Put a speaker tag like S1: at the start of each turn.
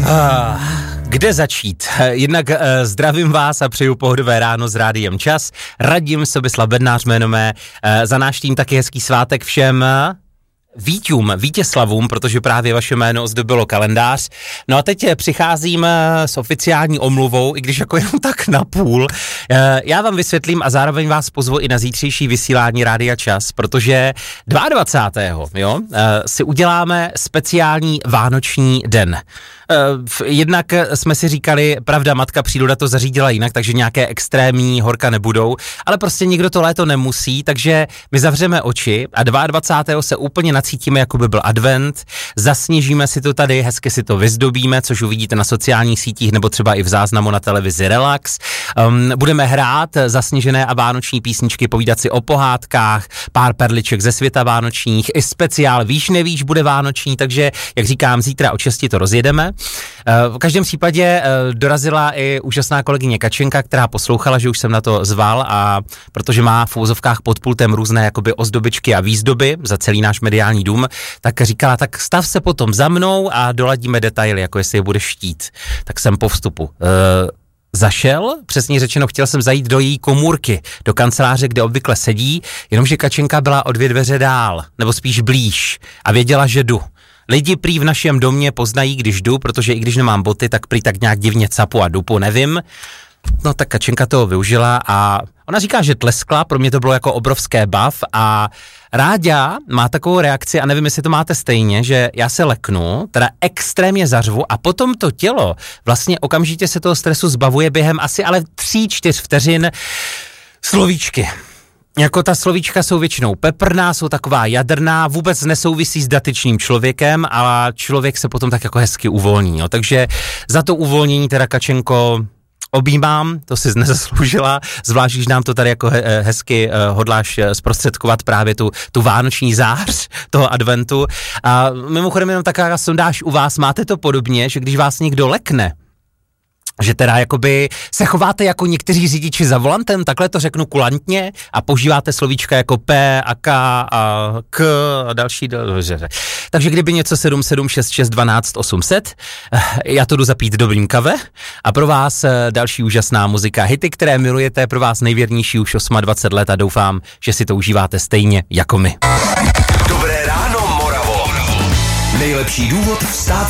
S1: Kde začít? Jednak zdravím vás a přeju pohodové ráno s Rádiem Čas. Radim Sobislav Bednář jméno mé. Za náš tým taky hezký svátek všem Vítězslavům, protože právě vaše jméno ozdobilo kalendář. No a teď přicházím s oficiální omluvou, i když jako jenom tak napůl. Já vám vysvětlím a zároveň vás pozvu i na zítřejší vysílání Rádia Čas, protože 22. Si uděláme speciální vánoční den. Jednak jsme si říkali, pravda, matka příroda to zařídila jinak, takže nějaké extrémní horka nebudou, ale prostě nikdo to léto nemusí, takže my zavřeme oči a 22. se úplně nacítíme, jako by byl advent, zasněžíme si to tady, hezky si to vyzdobíme, což uvidíte na sociálních sítích nebo třeba i v záznamu na televizi Relax. Budeme hrát zasněžené a vánoční písničky, povídat si o pohádkách, pár perliček ze světa vánočních, i speciál Víš nevíš bude vánoční, takže jak říkám, zítra od 6 to rozjedeme. V každém případě dorazila i úžasná kolegyně Kačenka, která poslouchala, že už jsem na to zval, a protože má v uvozovkách pod pultem různé jakoby ozdobičky a výzdoby za celý náš mediální dům, tak říkala, tak stav se potom za mnou a doladíme detaily, jako jestli je budeš štít. Tak jsem po vstupu zašel, přesně řečeno, chtěl jsem zajít do její komůrky, do kanceláře, kde obvykle sedí, jenomže Kačenka byla o 2 dveře dál, nebo spíš blíž, a věděla, že jdu. Lidi prý v našem domě poznají, když jdu, protože i když nemám boty, tak prý tak nějak divně capu a dupu, nevím. No tak Kačenka toho využila a ona říká, že tleskla, pro mě to bylo jako obrovské bav, a Ráďa má takovou reakci, a nevím, jestli to máte stejně, že já se leknu, teda extrémně zařvu a potom to tělo vlastně okamžitě se toho stresu zbavuje během asi ale 3-4 vteřin slovíčky. Jako ta slovíčka jsou většinou peprná, jsou taková jadrná, vůbec nesouvisí s dotyčným člověkem, a člověk se potom tak jako hezky uvolní. Jo. Takže za to uvolnění teda, Kačenko, objímám, to jsi nezasloužila, zvlášť, když nám to tady jako hezky hodláš zprostředkovat právě tu vánoční zář toho adventu. A mimochodem jenom taková sondáž u vás, máte to podobně, že když vás někdo lekne, že teda jakoby se chováte jako někteří řidiči za volantem, takhle to řeknu kulantně, a používáte slovíčka jako P a K a K a další. Takže kdyby něco 7766 12 800, já to jdu zapít dobrým kave, a pro vás další úžasná muzika, hity, které milujete, pro vás nejvěrnější už 28 let, a doufám, že si to užíváte stejně jako my.
S2: Dobré ráno, Moravo. Nejlepší důvod vstát